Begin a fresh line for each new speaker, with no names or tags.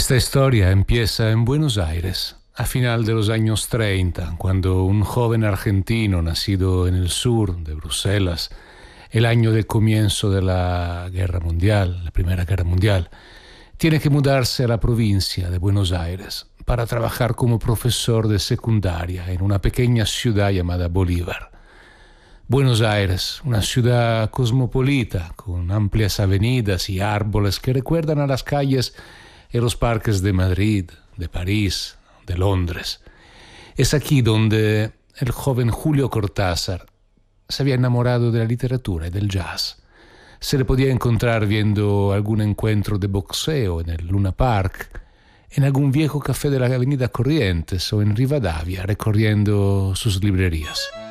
Esta historia empieza en Buenos Aires, a final de los años 30, cuando un joven argentino nacido en el sur de Bruselas, el año del comienzo de la Guerra Mundial, la Primera Guerra Mundial, tiene que mudarse a la provincia de Buenos Aires para trabajar como profesor de secundaria en una pequeña ciudad llamada Bolívar. Buenos Aires, una ciudad cosmopolita, con amplias avenidas y árboles que recuerdan a las calles y los parques de Madrid, de París, de Londres. Es aquí donde el joven Julio Cortázar se había enamorado de la literatura y del jazz. Se le podía encontrar viendo algún encuentro de boxeo en el Luna Park, en algún viejo café de la avenida Corrientes o en Rivadavia recorriendo sus librerías.